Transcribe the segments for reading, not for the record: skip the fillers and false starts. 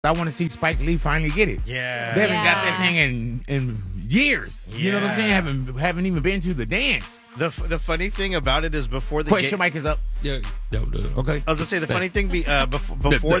I want to see Spike Lee finally get it. Yeah. They haven't got that thing in years. You know what I'm saying? Haven't even been to the dance. The funny thing about it is before the Wait, your mic is up. Yeah. Okay. I was gonna say the funny thing before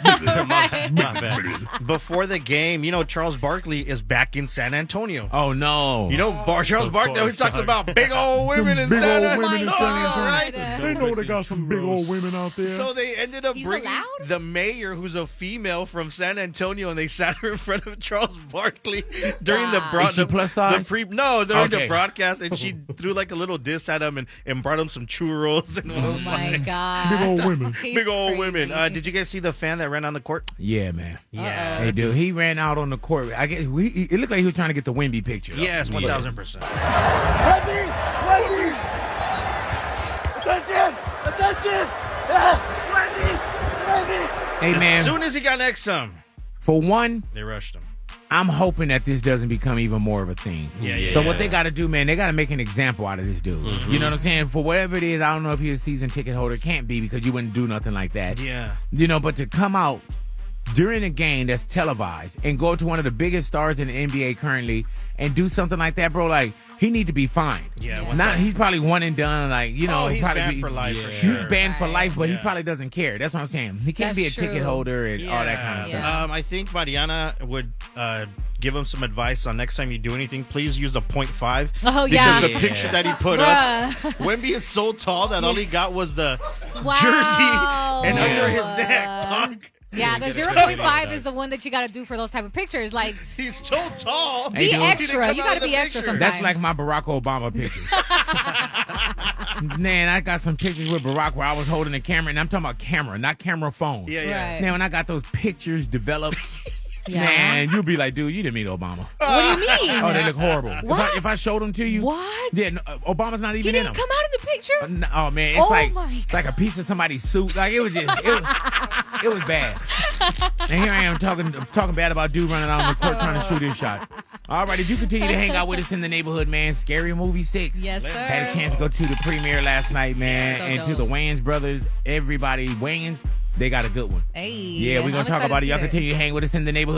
the game, you know, Charles Barkley is back in San Antonio. Oh no. You know, Charles Barkley always talks about big old women in San Antonio, right? They know they got some big old women out there. So they ended up bringing allowed? the mayor, who's a female from San Antonio, and they sat her in front of Charles Barkley during the Is she plus size? during the broadcast, and she threw like a little diss at him and brought him some churros and Oh my God. Big old women. big old women. Did you guys see the fan that ran on the court? Yeah, man. Yeah. Hey, dude, he ran out on the court. I guess it looked like he was trying to get the Wemby picture. Yes, 1,000%. Wendy! Attention! Attention! Wendy! Hey, man. As soon as he got next to him, For one, they rushed him. I'm hoping that this doesn't become even more of a thing. So what they got to do, man, they got to make an example out of this dude. You know what I'm saying? For whatever it is, I don't know if he's a season ticket holder. Can't be, because you wouldn't do nothing like that. Yeah. You know, but to come out during a game that's televised and go to one of the biggest stars in the NBA currently and do something like that, bro, like, he need to be fined. Yeah. He's probably one and done, like, you know. He's probably banned for life, for sure. He's banned for life, but he Yeah. probably doesn't care. That's what I'm saying. He can't That's be a true. ticket holder and all that kind of stuff. I think Mariana would give him some advice on next time you do anything. Please use a 0.5. Oh, yeah. Because the picture that he put up, Wemby is so tall that all he got was the jersey and under his neck, dog. Yeah, the 0.5 is the one that you got to do for those type of pictures. Like, He's so tall. be dude. extra. You got to the be extra picture. sometimes. That's like my Barack Obama pictures. Man, I got some pictures with Barack where I was holding the camera, and I'm talking about camera, not camera phone. Yeah. Right. Man, when I got those pictures developed, Yeah. man, you'll be like, dude, you didn't meet Obama. What do you mean? Oh, they look horrible. What? If I showed them to you, What? Yeah, no, Obama's not He even in didn't them. come out in the picture? Oh man, it's Oh, like my it's like a piece of somebody's suit. Like it was bad. And here I am talking bad about dude running out on the court trying to shoot his shot. All right, if you continue to hang out with us in the neighborhood, man, Scary Movie 6. Yes, sir. Had a chance to go to the premiere last night, man, So and to dope. the Wayans brothers, everybody Wayans, they got a good one. Hey. Yeah, we're I'm gonna talk excited about to it. Y'all see continue to hang with us in the neighborhood.